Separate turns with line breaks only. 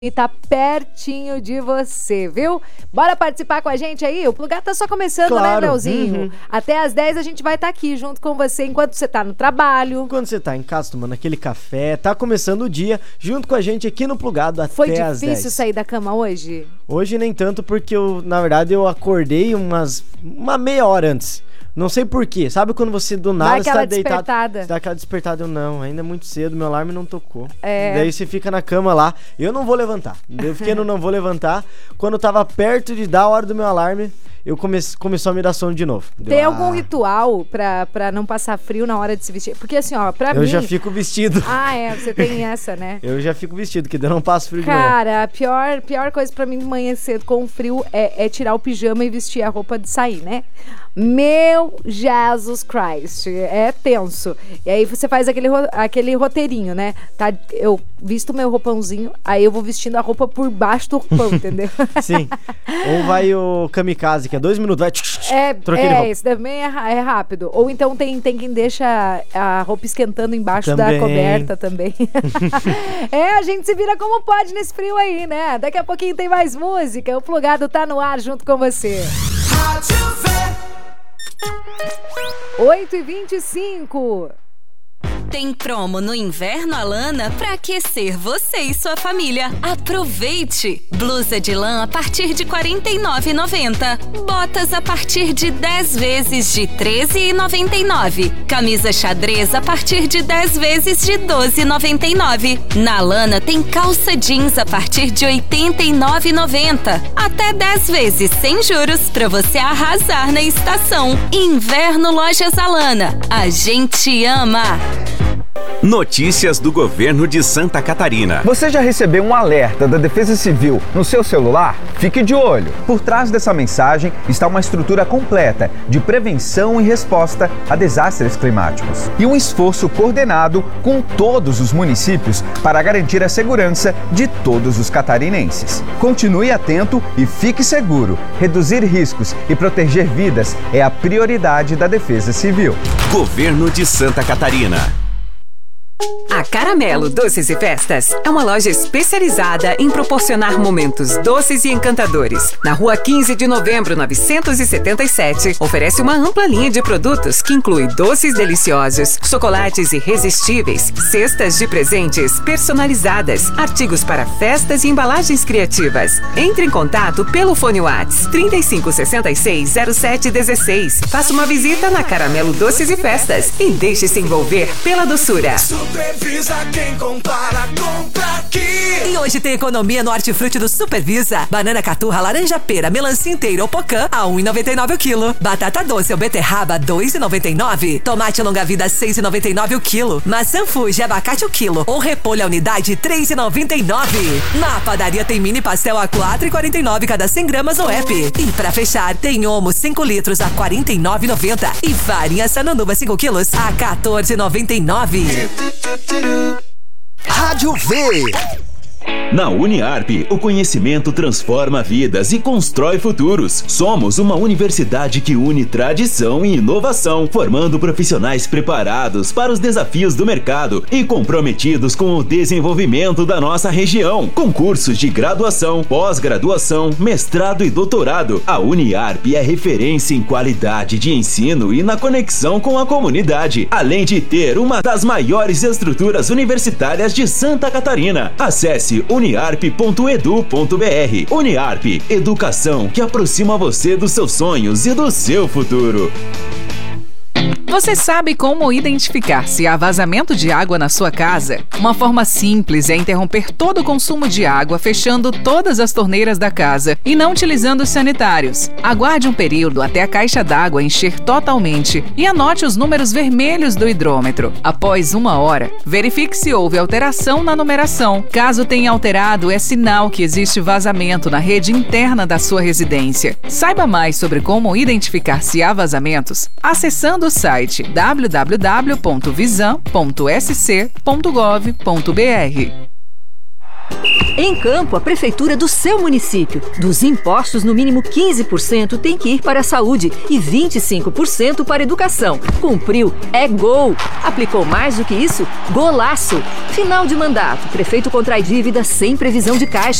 E tá pertinho de você, viu? Bora participar com a gente aí? O Plugado tá só começando,
claro.
Né, Leozinho? Até às 10 a gente vai estar aqui junto com você enquanto você tá no trabalho.
Enquanto você tá em casa tomando aquele café, tá começando o dia junto com a gente aqui no Plugado até
Foi
às 10.
Foi difícil sair da cama hoje?
Hoje nem tanto, porque na verdade eu acordei uma meia hora antes. Não sei porquê. Sabe quando você do nada está deitado? Você dá aquela despertada. Eu não, ainda é muito cedo, meu alarme não tocou. Daí você fica na cama lá. Eu não vou levantar. Eu fiquei no não vou levantar. Quando tava perto de dar a hora do meu alarme, começou a me dar sono de novo.
Tem algum ritual pra não passar frio na hora de se vestir? Porque assim, ó, pra mim...
Eu já fico vestido.
Você tem essa, né?
Eu já fico vestido, que eu não passo frio de manhã.
Cara, a pior coisa pra mim de manhã cedo com frio é tirar o pijama e vestir a roupa de sair, né? Meu Jesus Christ, é tenso. E aí você faz aquele roteirinho, né? Tá, eu visto meu roupãozinho, aí eu vou vestindo a roupa por baixo do roupão, entendeu?
Sim. Ou vai o kamikaze, que é 2 minutos, vai... troquei de roupa.
Isso também é rápido. Ou então tem quem deixa a roupa esquentando embaixo
também.
Da coberta também. A gente se vira como pode nesse frio aí, né? Daqui a pouquinho tem mais música. O Plugado tá no ar junto com você. 8h25.
Tem promo no Inverno Alana para aquecer você e sua família. Aproveite! Blusa de lã a partir de R$ 49,90. Botas a partir de 10 vezes de R$ 13,99. Camisa xadrez a partir de 10 vezes de R$ 12,99. Na Alana tem calça jeans a partir de R$ 89,90. Até 10 vezes sem juros para você arrasar na estação. Inverno Lojas Alana. A gente ama!
Notícias do governo de Santa Catarina.
Você já recebeu um alerta da Defesa Civil no seu celular? Fique de olho. Por trás dessa mensagem está uma estrutura completa de prevenção e resposta a desastres climáticos. E um esforço coordenado com todos os municípios para garantir a segurança de todos os catarinenses. Continue atento e fique seguro. Reduzir riscos e proteger vidas é a prioridade da Defesa Civil.
Governo de Santa Catarina.
A Caramelo Doces e Festas é uma loja especializada em proporcionar momentos doces e encantadores. Na Rua 15 de Novembro, 977, oferece uma ampla linha de produtos que inclui doces deliciosos, chocolates irresistíveis, cestas de presentes personalizadas, artigos para festas e embalagens criativas. Entre em contato pelo fone WhatsApp 3566-0716. Faça uma visita na Caramelo Doces e Festas e deixe-se envolver pela doçura.
Supervisa, quem compara, compra aqui.
E hoje tem economia no Hortifruti do Supervisa. Banana caturra, laranja pera, melancia inteira ou pocã a R$ 1,99 o quilo. Batata doce ou beterraba, R$ 2,99. Tomate longa-vida, R$ 6,99 o quilo. Maçã Fuji, abacate o quilo. Ou repolho a unidade, R$ 3,99. Na padaria tem mini pastel a R$ 4,49 cada 100 gramas ou app. E pra fechar, tem Omo 5 litros a R$ 49,90. E farinha Sananduva 5 quilos a R$ 14,99.
Rádio V.
Na Uniarp, o conhecimento transforma vidas e constrói futuros. Somos uma universidade que une tradição e inovação, formando profissionais preparados para os desafios do mercado e comprometidos com o desenvolvimento da nossa região. Com cursos de graduação, pós-graduação, mestrado e doutorado, a Uniarp é referência em qualidade de ensino e na conexão com a comunidade, além de ter uma das maiores estruturas universitárias de Santa Catarina. Acesse uniarp.edu.br. Uniarp, educação que aproxima você dos seus sonhos e do seu futuro.
Você sabe como identificar se há vazamento de água na sua casa? Uma forma simples é interromper todo o consumo de água fechando todas as torneiras da casa e não utilizando os sanitários. Aguarde um período até a caixa d'água encher totalmente e anote os números vermelhos do hidrômetro. Após 1 hora, verifique se houve alteração na numeração. Caso tenha alterado, é sinal que existe vazamento na rede interna da sua residência. Saiba mais sobre como identificar se há vazamentos acessando o site www.visam.sc.gov.br.
Em Campo, a prefeitura do seu município. Dos impostos, no mínimo 15% tem que ir para a saúde e 25% para a educação. Cumpriu, é gol. Aplicou mais do que isso? Golaço. Final de mandato. Prefeito contrai dívida sem previsão de caixa.